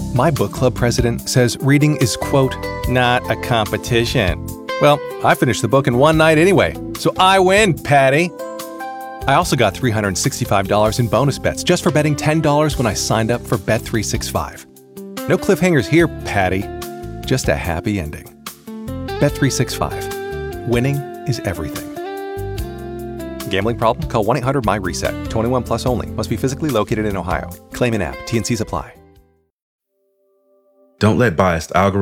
My book club president says reading is, quote, not a competition. Well, I finished the book in one night anyway, so I win, Patty. I also got $365 in bonus bets just for betting $10 when I signed up for Bet365. No cliffhangers here, Patty. Just a happy ending. Bet365. Winning is everything. Gambling problem? Call 1-800-MY-RESET. 21 plus only. Must be physically located in Ohio. Claim in app. T&Cs apply. Don't let biased algorithms